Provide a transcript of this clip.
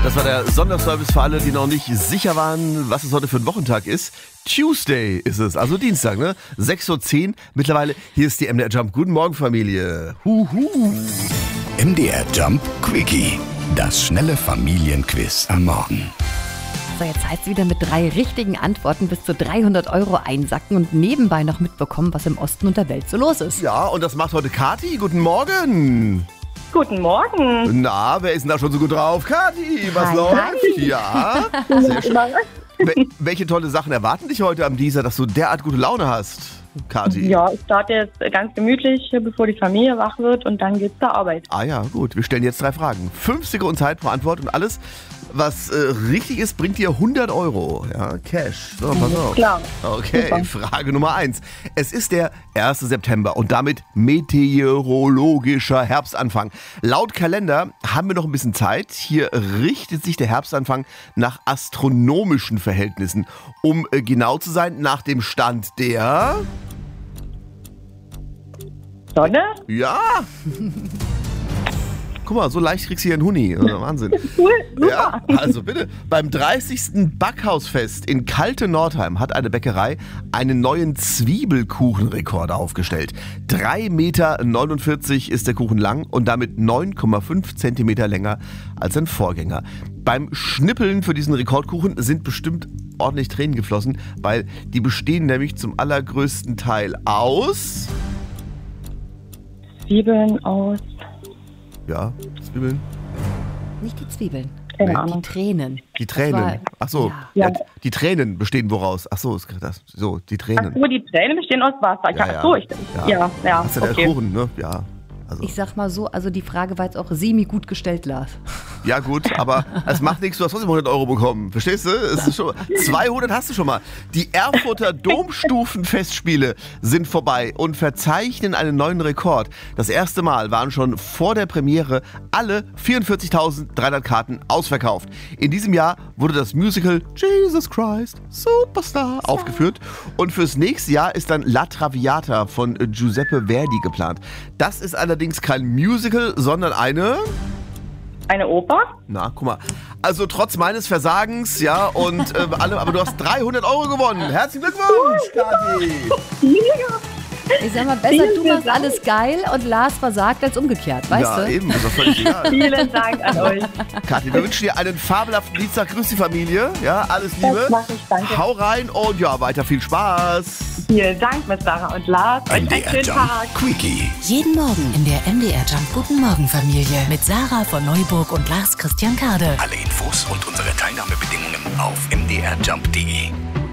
Das war der Sonderservice für alle, die noch nicht sicher waren, was es heute für ein Wochentag ist. Tuesday ist es, also Dienstag, ne? 6:10 Uhr mittlerweile. Hier ist die MDR Jump. Guten Morgen, Familie. Huhu. MDR Jump Quickie. Das schnelle Familienquiz am Morgen. So, jetzt heißt es wieder mit 3 richtigen Antworten bis zu 300 € einsacken und nebenbei noch mitbekommen, was im Osten und der Welt so los ist. Ja, und das macht heute Kathi. Guten Morgen. Guten Morgen. Na, wer ist denn da schon so gut drauf? Kathi, was Hi, läuft? hi. Ja, sehr schön. Welche tolle Sachen erwarten dich heute am Dienstag, dass du derart gute Laune hast, Kathi? Ja, ich starte jetzt ganz gemütlich, bevor die Familie wach wird und dann geht's zur Arbeit. Ah ja, gut. Wir stellen jetzt 3 Fragen. 5 Sekunden Zeit pro Antwort und alles, was richtig ist, bringt dir 100 €. Ja, Cash. So, pass auf. Klar. Okay, Super. Frage Nummer 1. Es ist der 1. September und damit meteorologischer Herbstanfang. Laut Kalender haben wir noch ein bisschen Zeit. Hier richtet sich der Herbstanfang nach astronomischen Verhältnissen. Um genau zu sein, nach dem Stand der... Sonne? Ja! Guck mal, so leicht kriegst du hier einen Huni. Also Wahnsinn. Cool, super. Ja, also bitte. Beim 30. Backhausfest in Kalte-Nordheim hat eine Bäckerei einen neuen Zwiebelkuchenrekord aufgestellt. 3,49 Meter ist der Kuchen lang und damit 9,5 Zentimeter länger als sein Vorgänger. Beim Schnippeln für diesen Rekordkuchen sind bestimmt ordentlich Tränen geflossen, weil die bestehen nämlich zum allergrößten Teil aus... Zwiebeln aus. Ja, Zwiebeln. Nicht die Zwiebeln, Keine die Ahnung. Tränen. Die Tränen. Das war- Ach so. Ja. Ja, die Tränen bestehen woraus? Ach so, ist das. So, die Ach Tränen. so, die Tränen bestehen aus Wasser. Ja, Ach so, ja, Hast du der okay. Kuchen, ne? Ja. Also, Ich sag mal so, also die Frage war jetzt auch semi gut gestellt, Lars. ja gut, aber es macht nichts, du hast trotzdem 100 € bekommen. Verstehst du? Es ist schon, 200 hast du schon mal. Die Erfurter Domstufenfestspiele sind vorbei und verzeichnen einen neuen Rekord. Das erste Mal waren schon vor der Premiere alle 44.300 Karten ausverkauft. In diesem Jahr wurde das Musical Jesus Christ Superstar aufgeführt und fürs nächste Jahr ist dann La Traviata von Giuseppe Verdi geplant. Das ist allerdings kein Musical, sondern eine... Eine Oper? Na, guck mal. Also trotz meines Versagens, ja, und aber du hast 300 € gewonnen. Herzlichen Glückwunsch, Kathi. Ich sag mal, besser Vielen, du vielen machst Dank. alles geil und Lars versagt als umgekehrt, weißt Ja, du? eben, ist doch völlig egal. Vielen Dank an euch. Kathi, wir wünschen dir einen fabelhaften Dienstag. Grüß die Familie. Ja, alles Liebe. Das mach ich, danke. Hau rein und ja, weiter viel Spaß. Vielen Dank mit Sarah und Lars. Euch einen MDR schönen Jump Tag. Quickie. Jeden Morgen in der MDR Jump Guten Morgen Familie mit Sarah von Neuburg und Lars Christian Kade. Alle Infos und unsere Teilnahmebedingungen auf mdrjump.de.